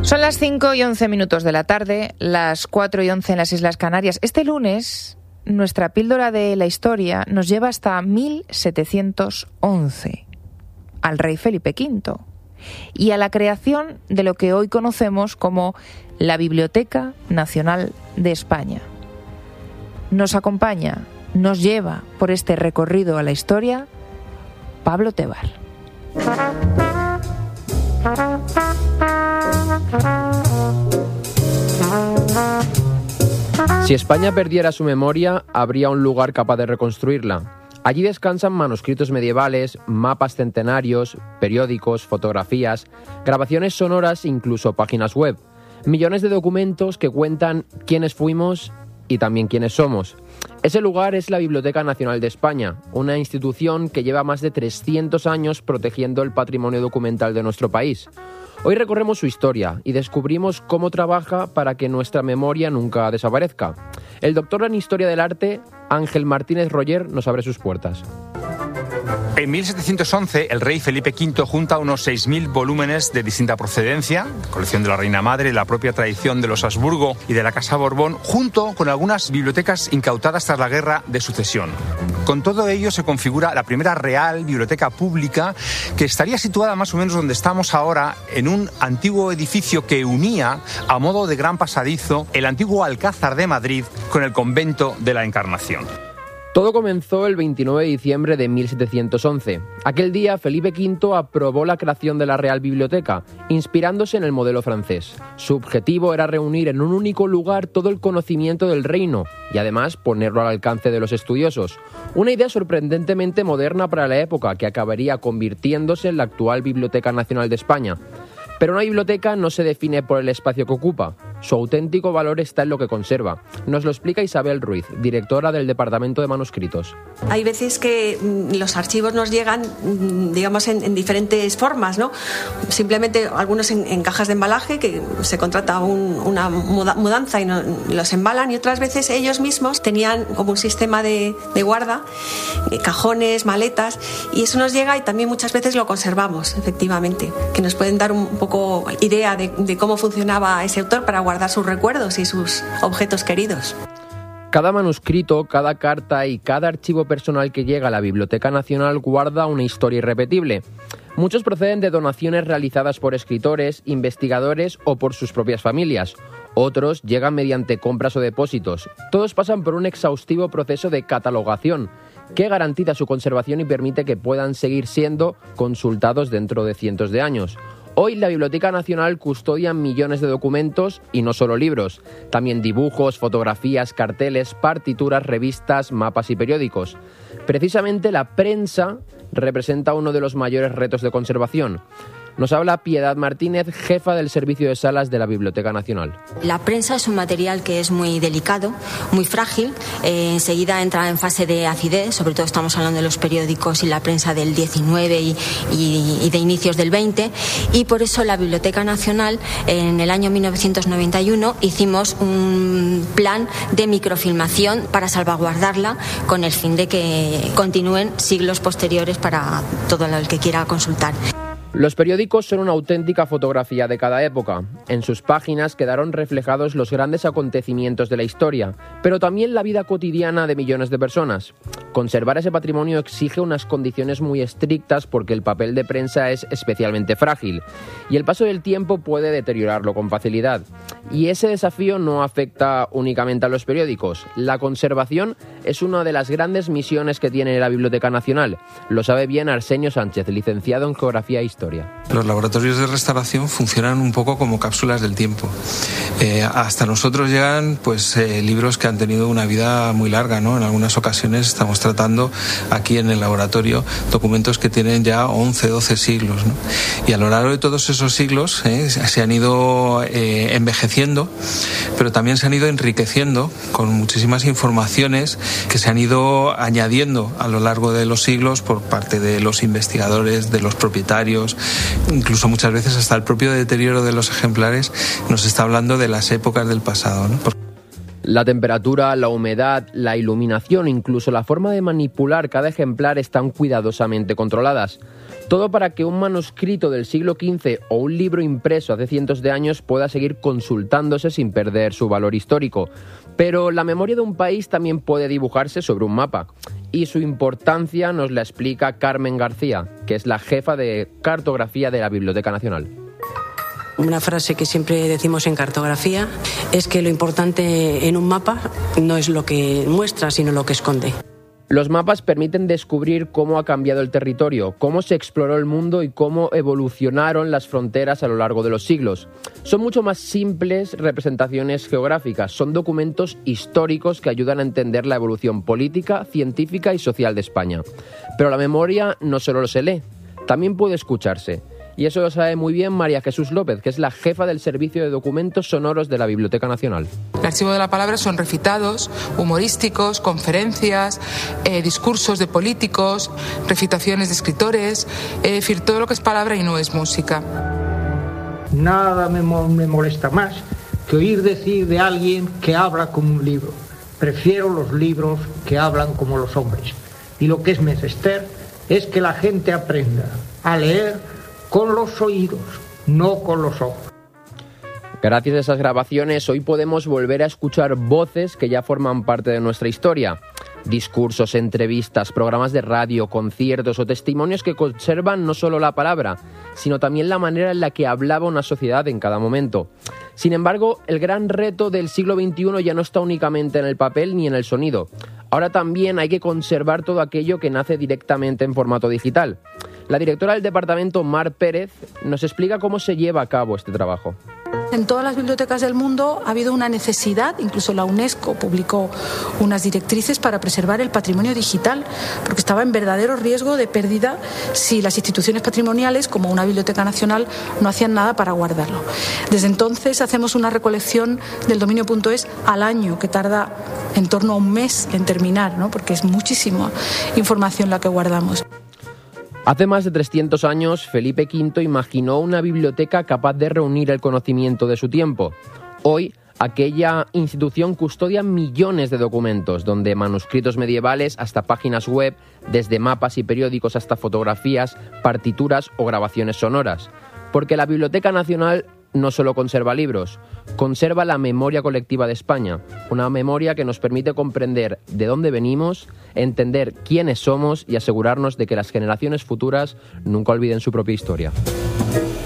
Son las 5:11 de la tarde, las 4:11 en las Islas Canarias. Este lunes, nuestra píldora de la historia nos lleva hasta 1711, al rey Felipe V, y a la creación de lo que hoy conocemos como la Biblioteca Nacional de España. Nos acompaña, nos lleva por este recorrido a la historia, Pablo Tebar. Si España perdiera su memoria, habría un lugar capaz de reconstruirla. Allí descansan manuscritos medievales, mapas centenarios, periódicos, fotografías, grabaciones sonoras e incluso páginas web. Millones de documentos que cuentan quiénes fuimos y también quiénes somos. Ese lugar es la Biblioteca Nacional de España, una institución que lleva más de 300 años protegiendo el patrimonio documental de nuestro país. Hoy recorremos su historia y descubrimos cómo trabaja para que nuestra memoria nunca desaparezca. El doctor en Historia del Arte, Ángel Martínez Roller, nos abre sus puertas. En 1711, el rey Felipe V junta unos 6.000 volúmenes de distinta procedencia, colección de la Reina Madre, la propia tradición de los Habsburgo y de la Casa Borbón, junto con algunas bibliotecas incautadas tras la Guerra de Sucesión. Con todo ello se configura la primera real biblioteca pública, que estaría situada más o menos donde estamos ahora, en un antiguo edificio que unía, a modo de gran pasadizo, el antiguo Alcázar de Madrid con el convento de la Encarnación. Todo comenzó el 29 de diciembre de 1711. Aquel día, Felipe V aprobó la creación de la Real Biblioteca, inspirándose en el modelo francés. Su objetivo era reunir en un único lugar todo el conocimiento del reino y además ponerlo al alcance de los estudiosos. Una idea sorprendentemente moderna para la época, que acabaría convirtiéndose en la actual Biblioteca Nacional de España. Pero una biblioteca no se define por el espacio que ocupa. Su auténtico valor está en lo que conserva. Nos lo explica Isabel Ruiz, directora del Departamento de Manuscritos. Hay veces que los archivos nos llegan, digamos, en diferentes formas, ¿no? Simplemente algunos en cajas de embalaje, que se contrata una mudanza y los embalan, y otras veces ellos mismos tenían como un sistema de guarda, cajones, maletas, y eso nos llega y también muchas veces lo conservamos, efectivamente, que nos pueden dar un poco idea de cómo funcionaba ese autor para guardar sus recuerdos y sus objetos queridos. Cada manuscrito, cada carta y cada archivo personal que llega a la Biblioteca Nacional guarda una historia irrepetible. Muchos proceden de donaciones realizadas por escritores, investigadores o por sus propias familias. Otros llegan mediante compras o depósitos. Todos pasan por un exhaustivo proceso de catalogación que garantiza su conservación y permite que puedan seguir siendo consultados dentro de cientos de años. Hoy la Biblioteca Nacional custodia millones de documentos y no solo libros, también dibujos, fotografías, carteles, partituras, revistas, mapas y periódicos. Precisamente la prensa representa uno de los mayores retos de conservación. Nos habla Piedad Martínez, jefa del Servicio de Salas de la Biblioteca Nacional. La prensa es un material que es muy delicado, muy frágil. Enseguida entra en fase de acidez, sobre todo estamos hablando de los periódicos y la prensa del 19 y de inicios del 20. Y por eso la Biblioteca Nacional, en el año 1991, hicimos un plan de microfilmación para salvaguardarla, con el fin de que continúen siglos posteriores para todo el que quiera consultar. Los periódicos son una auténtica fotografía de cada época. En sus páginas quedaron reflejados los grandes acontecimientos de la historia, pero también la vida cotidiana de millones de personas. Conservar ese patrimonio exige unas condiciones muy estrictas porque el papel de prensa es especialmente frágil y el paso del tiempo puede deteriorarlo con facilidad. Y ese desafío no afecta únicamente a los periódicos. La conservación es una de las grandes misiones que tiene la Biblioteca Nacional. Lo sabe bien Arsenio Sánchez, licenciado en Geografía e Historia. Los laboratorios de restauración funcionan un poco como cápsulas del tiempo. Hasta nosotros llegan libros que han tenido una vida muy larga, ¿no? En algunas ocasiones estamos tratando aquí en el laboratorio documentos que tienen ya 11, 12 siglos, ¿no? Y a lo largo de todos esos siglos se han ido envejeciendo, pero también se han ido enriqueciendo con muchísimas informaciones que se han ido añadiendo a lo largo de los siglos por parte de los investigadores, de los propietarios. Incluso muchas veces hasta el propio deterioro de los ejemplares nos está hablando de las épocas del pasado, ¿no? La temperatura, la humedad, la iluminación, incluso la forma de manipular cada ejemplar están cuidadosamente controladas. Todo para que un manuscrito del siglo XV o un libro impreso hace cientos de años pueda seguir consultándose sin perder su valor histórico. Pero la memoria de un país también puede dibujarse sobre un mapa. Y su importancia nos la explica Carmen García, que es la jefa de cartografía de la Biblioteca Nacional. Una frase que siempre decimos en cartografía es que lo importante en un mapa no es lo que muestra, sino lo que esconde. Los mapas permiten descubrir cómo ha cambiado el territorio, cómo se exploró el mundo y cómo evolucionaron las fronteras a lo largo de los siglos. Son mucho más simples representaciones geográficas, son documentos históricos que ayudan a entender la evolución política, científica y social de España. Pero la memoria no solo se lee, también puede escucharse. Y eso lo sabe muy bien María Jesús López, que es la jefa del Servicio de Documentos Sonoros de la Biblioteca Nacional. El archivo de la palabra son recitados humorísticos, conferencias, discursos de políticos, recitaciones de escritores, es decir, todo lo que es palabra y no es música. Nada me molesta más que oír decir de alguien que habla como un libro. Prefiero los libros que hablan como los hombres. Y lo que es menester es que la gente aprenda a leer con los oídos, no con los ojos. Gracias a esas grabaciones, hoy podemos volver a escuchar voces que ya forman parte de nuestra historia. Discursos, entrevistas, programas de radio, conciertos o testimonios que conservan no solo la palabra, sino también la manera en la que hablaba una sociedad en cada momento. Sin embargo, el gran reto del siglo XXI ya no está únicamente en el papel ni en el sonido. Ahora también hay que conservar todo aquello que nace directamente en formato digital. La directora del departamento, Mar Pérez, nos explica cómo se lleva a cabo este trabajo. En todas las bibliotecas del mundo ha habido una necesidad, incluso la UNESCO publicó unas directrices para preservar el patrimonio digital, porque estaba en verdadero riesgo de pérdida si las instituciones patrimoniales, como una Biblioteca Nacional, no hacían nada para guardarlo. Desde entonces hacemos una recolección del dominio.es al año, que tarda en torno a un mes en terminar, ¿no? Porque es muchísima información la que guardamos. Hace más de 300 años, Felipe V imaginó una biblioteca capaz de reunir el conocimiento de su tiempo. Hoy, aquella institución custodia millones de documentos, donde manuscritos medievales hasta páginas web, desde mapas y periódicos hasta fotografías, partituras o grabaciones sonoras. Porque la Biblioteca Nacional no solo conserva libros, conserva la memoria colectiva de España, una memoria que nos permite comprender de dónde venimos, entender quiénes somos y asegurarnos de que las generaciones futuras nunca olviden su propia historia.